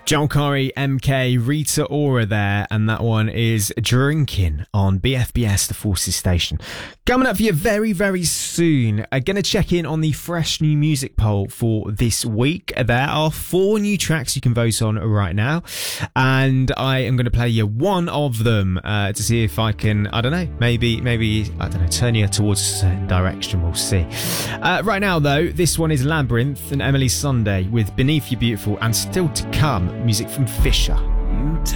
Joel Corey, MK, Rita Ora there, and that one is Drinking on BFBS, the Forces station. Coming up for you very, very soon, I'm going to check in on the fresh new music poll for this week. There are 4 new tracks you can vote on right now, and I am going to play you one of them to see if I can, I don't know, maybe, I don't know, turn you towards a certain direction, we'll see. Right now, though, this one is Labyrinth and Emily Sunday with Beneath You Beautiful, and still to come, music from Fisher. You